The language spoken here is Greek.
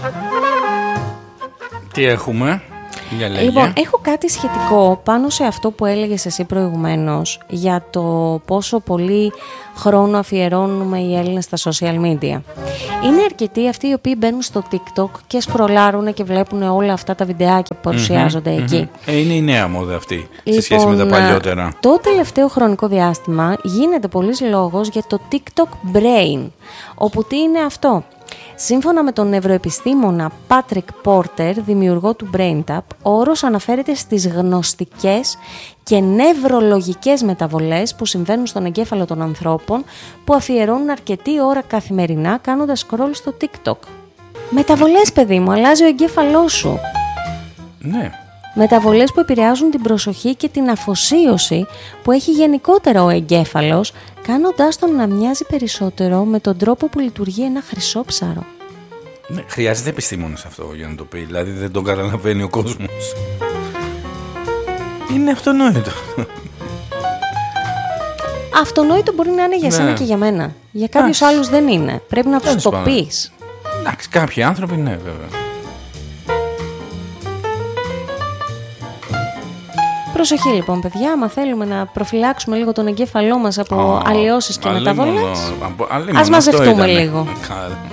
Τι έχουμε? Λοιπόν, έχω κάτι σχετικό πάνω σε αυτό που έλεγες εσύ προηγουμένως για το πόσο πολύ χρόνο αφιερώνουμε οι Έλληνες στα social media. Είναι αρκετοί αυτοί οι οποίοι μπαίνουν στο TikTok και σκρολάρουν και βλέπουν όλα αυτά τα βιντεάκια που παρουσιάζονται εκεί. Είναι η νέα μόδα αυτή, σε σχέση με τα παλιότερα. Το τελευταίο χρονικό διάστημα γίνεται πολλής λόγος για το TikTok Brain, όπου τι είναι αυτό? Σύμφωνα με τον νευροεπιστήμονα Patrick Porter, δημιουργό του BrainTap, ο όρος αναφέρεται στις γνωστικές και νευρολογικές μεταβολές που συμβαίνουν στον εγκέφαλο των ανθρώπων που αφιερώνουν αρκετή ώρα καθημερινά κάνοντας scroll στο TikTok. Μεταβολές, παιδί μου, αλλάζει ο εγκέφαλός σου. Ναι. Μεταβολές που επηρεάζουν την προσοχή και την αφοσίωση που έχει γενικότερα ο εγκέφαλος, κάνοντάς τον να μοιάζει περισσότερο με τον τρόπο που λειτουργεί ένα χρυσόψαρο. Ναι, χρειάζεται επιστήμονας αυτό για να το πει, δηλαδή δεν τον καταλαβαίνει ο κόσμος. Είναι αυτονόητο. Αυτονόητο μπορεί να είναι για σένα και για μένα. Για κάποιους άλλους δεν είναι. Πρέπει να τους το πεις. Εντάξει, κάποιοι άνθρωποι ναι, βέβαια. Προσοχή λοιπόν, παιδιά, άμα θέλουμε να προφυλάξουμε λίγο τον εγκέφαλό μας από αλλοιώσεις και μεταβολές, ας μαζευτούμε λίγο.